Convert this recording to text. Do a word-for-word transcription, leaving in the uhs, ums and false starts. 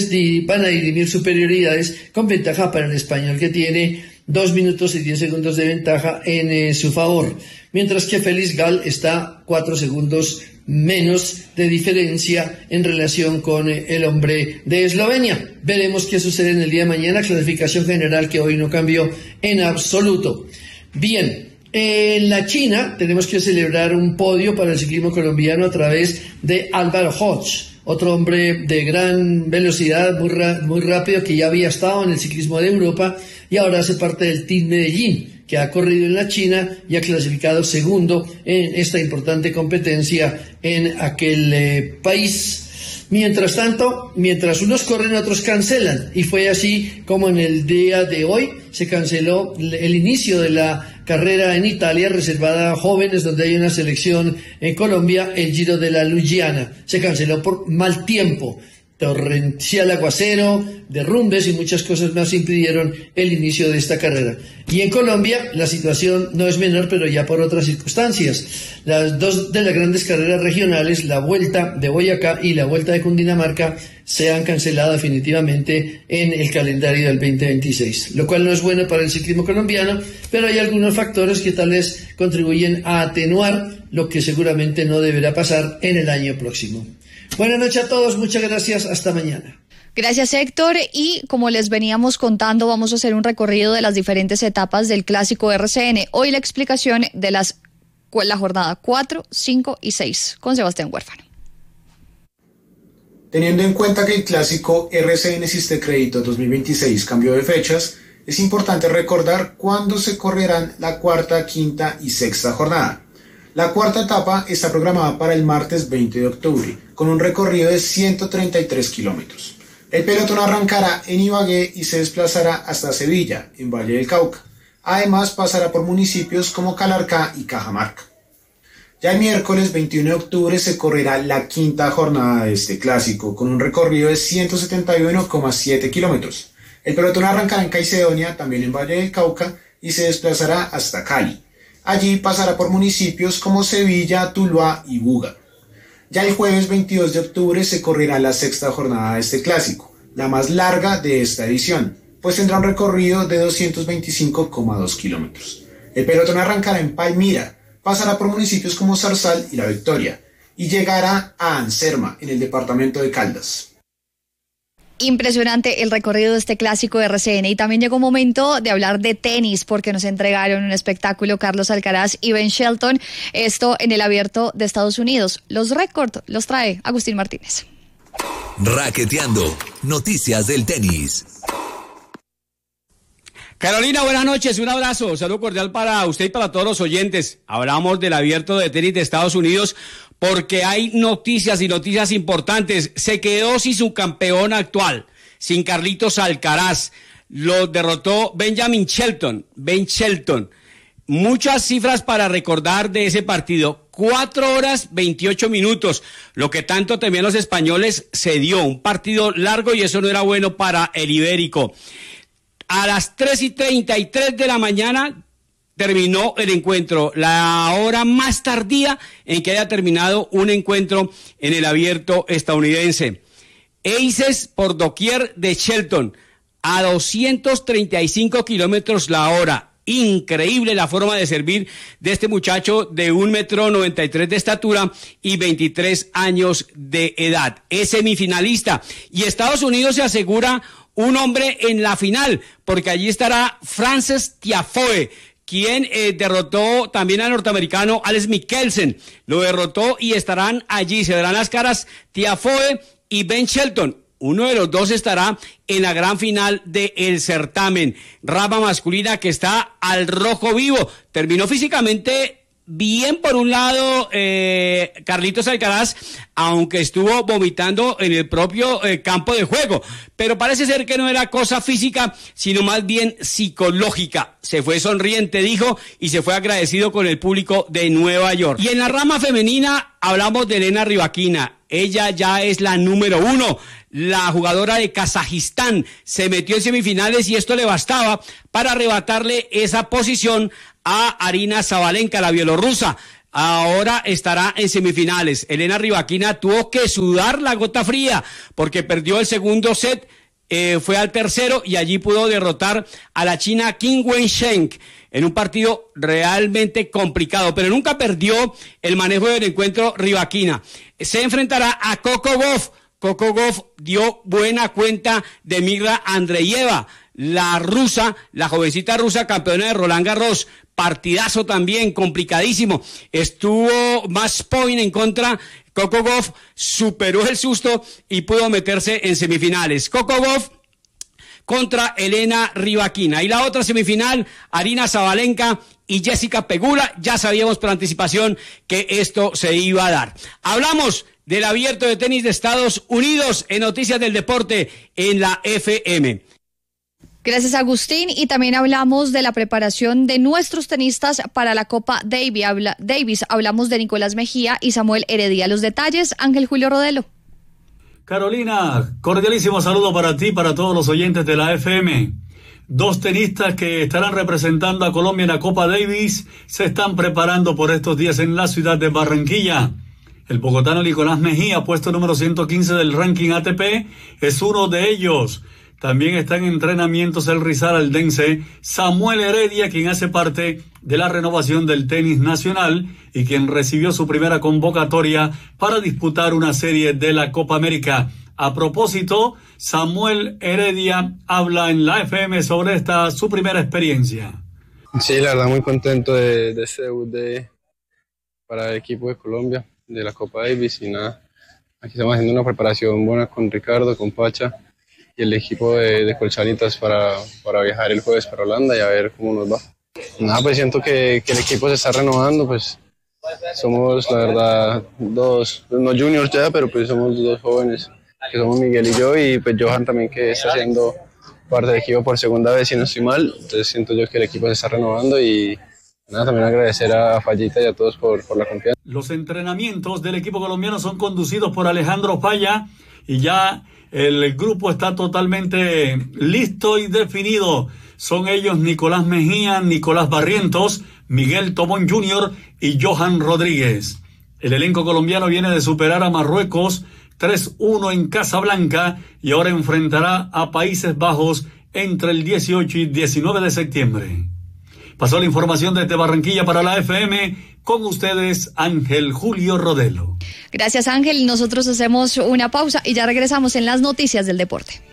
van a dirimir superioridades con ventaja para el español, que tiene dos minutos y diez segundos de ventaja en eh, su favor, mientras que Félix Gall está cuatro segundos menos de diferencia en relación con eh, el hombre de Eslovenia. Veremos qué sucede en el día de mañana, clasificación general que hoy no cambió en absoluto. Bien, en la China tenemos que celebrar un podio para el ciclismo colombiano a través de Álvaro Hodge, otro hombre de gran velocidad, muy, ra- muy rápido, que ya había estado en el ciclismo de Europa y ahora hace parte del Team Medellín, que ha corrido en la China y ha clasificado segundo en esta importante competencia en aquel eh, país. Mientras tanto, mientras unos corren, otros cancelan, y fue así como en el día de hoy se canceló el inicio de la carrera en Italia, reservada a jóvenes, donde hay una selección en Colombia, el Giro de la Luggiana. Se canceló por mal tiempo, torrencial aguacero, derrumbes y muchas cosas más impidieron el inicio de esta carrera. Y en Colombia la situación no es menor, pero ya por otras circunstancias. Las dos de las grandes carreras regionales, la Vuelta de Boyacá y la Vuelta de Cundinamarca, se han cancelado definitivamente en el calendario del veinte veintiséis, lo cual no es bueno para el ciclismo colombiano, pero hay algunos factores que tal vez contribuyen a atenuar lo que seguramente no deberá pasar en el año próximo. Buenas noches a todos, muchas gracias, hasta mañana. Gracias, Héctor, y como les veníamos contando, vamos a hacer un recorrido de las diferentes etapas del Clásico R C N. Hoy la explicación de las la jornada cuatro, cinco y seis con Sebastián Huérfano. Teniendo en cuenta que el Clásico R C N Siste Crédito dos mil veintiséis cambió de fechas, es importante recordar cuándo se correrán la cuarta, quinta y sexta jornada. La cuarta etapa está programada para el martes veinte de octubre, con un recorrido de ciento treinta y tres kilómetros. El pelotón arrancará en Ibagué y se desplazará hasta Sevilla, en Valle del Cauca. Además, pasará por municipios como Calarcá y Cajamarca. Ya el miércoles veintiuno de octubre se correrá la quinta jornada de este clásico, con un recorrido de ciento setenta y uno coma siete kilómetros. El pelotón arrancará en Caicedonia, también en Valle del Cauca, y se desplazará hasta Cali. Allí pasará por municipios como Sevilla, Tuluá y Buga. Ya el jueves veintidós de octubre se correrá la sexta jornada de este clásico, la más larga de esta edición, pues tendrá un recorrido de doscientos veinticinco coma dos kilómetros. El pelotón arrancará en Palmira, pasará por municipios como Zarzal y La Victoria, y llegará a Anserma, en el departamento de Caldas. Impresionante el recorrido de este Clásico de R C N, y también llegó un momento de hablar de tenis, porque nos entregaron un espectáculo Carlos Alcaraz y Ben Shelton, esto en el Abierto de Estados Unidos. Los récords los trae Agustín Martínez. Raqueteando, noticias del tenis. Carolina, buenas noches, un abrazo, saludo cordial para usted y para todos los oyentes. Hablamos del Abierto de Tenis de Estados Unidos porque hay noticias y noticias importantes. Se quedó sin su campeón actual, sin Carlitos Alcaraz. Lo derrotó Benjamin Shelton, Ben Shelton. Muchas cifras para recordar de ese partido. Cuatro horas veintiocho minutos, lo que tanto temían los españoles se dio. Un partido largo y eso no era bueno para el ibérico. A las tres y treinta y tres de la mañana terminó el encuentro, la hora más tardía en que haya terminado un encuentro en el Abierto estadounidense. Aces por doquier de Shelton a doscientos treinta y cinco kilómetros la hora. Increíble la forma de servir de este muchacho de un metro noventa y tres de estatura y veintitrés años de edad. Es semifinalista y Estados Unidos se asegura un hombre en la final, porque allí estará Frances Tiafoe, quien eh, derrotó también al norteamericano Alex Mikkelsen. Lo derrotó y estarán allí, se verán las caras Tiafoe y Ben Shelton. Uno de los dos estará en la gran final del certamen. Rama masculina que está al rojo vivo. Terminó físicamente bien por un lado eh, Carlitos Alcaraz, aunque estuvo vomitando en el propio eh, campo de juego, pero parece ser que no era cosa física, sino más bien psicológica. Se fue sonriente, dijo, y se fue agradecido con el público de Nueva York. Y en la rama femenina hablamos de Elena Rybakina. Ella ya es la número uno. La jugadora de Kazajistán se metió en semifinales y esto le bastaba para arrebatarle esa posición a Arina Sabalenka, la bielorrusa. ahora estará en semifinales. Elena Rybakina tuvo que sudar la gota fría porque perdió el segundo set, eh, fue al tercero y allí pudo derrotar a la china Qin Wensheng en un partido realmente complicado, pero nunca perdió el manejo del encuentro Rybakina. Se enfrentará a Coco Gauff. Coco Gauff dio buena cuenta de Mirra Andreeva, la rusa, la jovencita rusa campeona de Roland Garros. Partidazo también, complicadísimo. Estuvo más point en contra. Coco Gauff superó el susto y pudo meterse en semifinales. Coco Gauff contra Elena Rybakina. Y la otra semifinal, Aryna Sabalenka y Jessica Pegula. Ya sabíamos por anticipación que esto se iba a dar. Hablamos del Abierto de Tenis de Estados Unidos en Noticias del Deporte en la F M. Gracias, Agustín. Y también hablamos de la preparación de nuestros tenistas para la Copa Davis. Habla, Davis. Hablamos de Nicolás Mejía y Samuel Heredia. Los detalles, Ángel Julio Rodelo. Carolina, cordialísimo saludo para ti, para todos los oyentes de la F M. Dos tenistas que estarán representando a Colombia en la Copa Davis se están preparando por estos días en la ciudad de Barranquilla. El bogotano Nicolás Mejía, puesto número ciento quince del ranking A T P, es uno de ellos. También está en entrenamientos el risaraldense Samuel Heredia, quien hace parte de la renovación del tenis nacional y quien recibió su primera convocatoria para disputar una serie de la Copa América. A propósito, Samuel Heredia habla en la F M sobre esta su primera experiencia. Sí, la verdad muy contento de, de este debut de, para el equipo de Colombia, de la Copa Davis, y nada, aquí estamos haciendo una preparación buena con Ricardo, con Pacha y el equipo de, de Colchanitas para, para viajar el jueves para Holanda y a ver cómo nos va. Nada, pues siento que, que el equipo se está renovando, pues somos la verdad dos, no juniors ya, pero pues somos dos jóvenes, que somos Miguel y yo, y pues Johan también, que está haciendo parte del equipo por segunda vez, si no estoy mal. Entonces siento yo que el equipo se está renovando y nada, también agradecer a Fallita y a todos por, por la confianza. Los entrenamientos del equipo colombiano son conducidos por Alejandro Falla y ya el grupo está totalmente listo y definido. Son ellos Nicolás Mejía, Nicolás Barrientos, Miguel Tobón junior y Johan Rodríguez. El elenco colombiano viene de superar a Marruecos tres uno en Casablanca y ahora enfrentará a Países Bajos entre el dieciocho y diecinueve de septiembre. Pasó la información desde Barranquilla para la F M. Con ustedes, Ángel Julio Rodelo. Gracias, Ángel. Nosotros hacemos una pausa y ya regresamos en las noticias del deporte.